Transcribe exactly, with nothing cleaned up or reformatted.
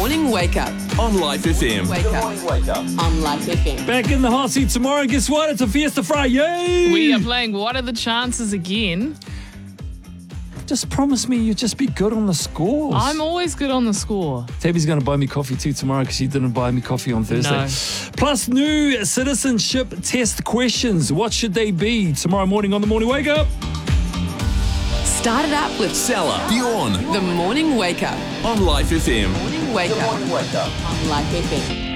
Morning Wake Up. On Life F M. Wake up. Wake up. On Life F M. Back in the hot seat tomorrow. Guess what? It's a Fiesta Friday. We are playing What Are the Chances again. Just promise me you'll just be good on the scores. I'm always good on the score. Tabby's going to buy me coffee too tomorrow because she didn't buy me coffee on Thursday. No. Plus, new citizenship test questions. What should they be? Tomorrow morning on the Morning Wake Up. Start it up with Salah, Bjorn. the Morning Wake Up. On Life F M. Morning Wake Up. On Life F M.